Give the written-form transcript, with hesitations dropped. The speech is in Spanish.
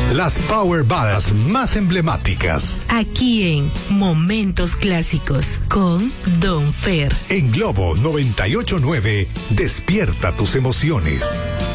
Las Power Ballads más emblemáticas. Aquí en Momentos Clásicos con Don Fer. En Globo 98.9, despierta tus emociones.